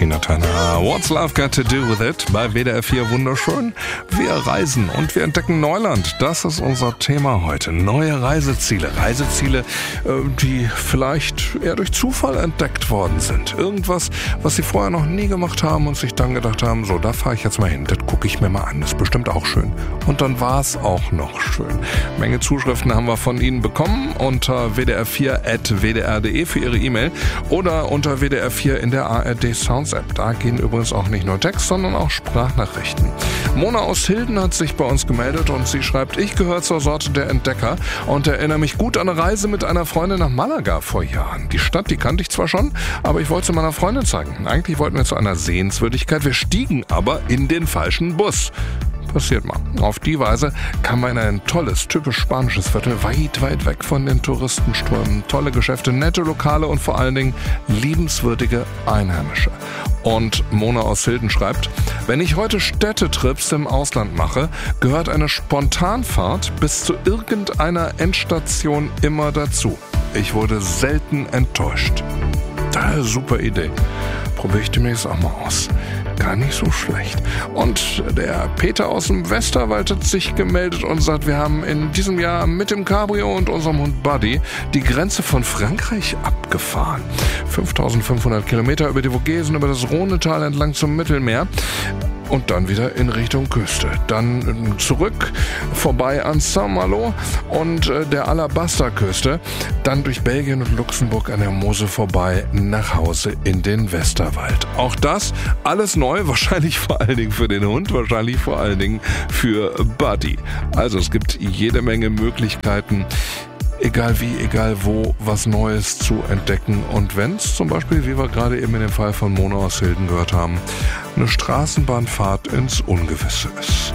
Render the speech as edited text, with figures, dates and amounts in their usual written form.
Tina Turner. What's Love Got to Do with It? Bei WDR 4 wunderschön. Wir reisen und wir entdecken Neuland. Das ist unser Thema heute. Neue Reiseziele. Reiseziele, die vielleicht eher durch Zufall entdeckt worden sind. Irgendwas, was sie vorher noch nie gemacht haben und sich dann gedacht haben, so, da fahre ich jetzt mal hin. Das gucke ich mir mal an. Das ist bestimmt auch schön. Und dann war es auch noch schön. Menge Zuschriften haben wir von Ihnen bekommen unter wdr4@wdr.de für Ihre E-Mail oder unter WDR 4 in der ARD Sounds App. Da gehen übrigens auch nicht nur Text, sondern auch Sprachnachrichten. Mona aus Hilden hat sich bei uns gemeldet und sie schreibt, ich gehöre zur Sorte der Entdecker und erinnere mich gut an eine Reise mit einer Freundin nach Malaga vor Jahren. Die Stadt, die kannte ich zwar schon, aber ich wollte sie meiner Freundin zeigen. Eigentlich wollten wir zu einer Sehenswürdigkeit, wir stiegen aber in den falschen Bus. Passiert mal. Auf die Weise kam man in ein tolles, typisch spanisches Viertel, weit weg von den Touristenströmen. Tolle Geschäfte, nette Lokale und vor allen Dingen liebenswürdige Einheimische. Und Mona aus Hilden schreibt, wenn ich heute Städtetrips im Ausland mache, gehört eine Spontanfahrt bis zu irgendeiner Endstation immer dazu. Ich wurde selten enttäuscht. Super Idee. Probiere ich demnächst auch mal aus. Gar nicht so schlecht. Und der Peter aus dem Westerwald hat sich gemeldet und sagt, wir haben in diesem Jahr mit dem Cabrio und unserem Hund Buddy die Grenze von Frankreich abgefahren. 5500 Kilometer über die Vogesen, über das Rhonetal entlang zum Mittelmeer. Und dann wieder in Richtung Küste. Dann zurück, vorbei an Saint-Malo und der Alabasterküste. Dann durch Belgien und Luxemburg an der Mosel vorbei, nach Hause in den Westerwald. Auch das, alles neu, wahrscheinlich vor allen Dingen für den Hund, wahrscheinlich vor allen Dingen für Buddy. Also es gibt jede Menge Möglichkeiten, egal wie, egal wo, was Neues zu entdecken. Und wenn es zum Beispiel, wie wir gerade eben in dem Fall von Mona aus Hilden gehört haben, eine Straßenbahnfahrt ins Ungewisse ist.